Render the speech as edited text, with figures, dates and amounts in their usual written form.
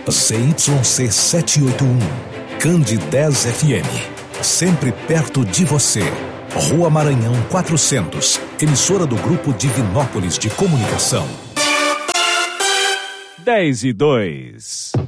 CYC 781, Candi 10 FM, sempre perto de você. Rua Maranhão 400, emissora do Grupo Divinópolis de Comunicação. 10:02.